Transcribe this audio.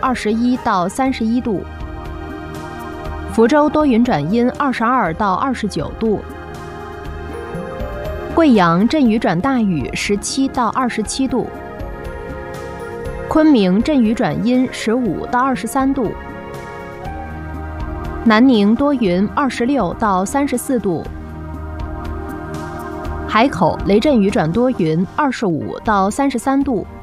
21到31度。福州多云转阴22到29度。贵阳阵雨转大雨17到27度。昆明阵雨转阴15到23度。南宁多云26到34度。海口雷阵雨转多云25到33度。